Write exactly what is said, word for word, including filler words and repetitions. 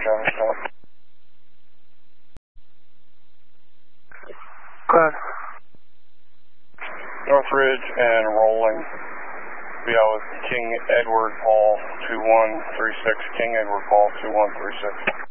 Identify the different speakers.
Speaker 1: traffic stop.
Speaker 2: Go ahead.
Speaker 1: Northridge and rolling. Be out with King Edward Paul two one three six. King Edward Paul two one three six.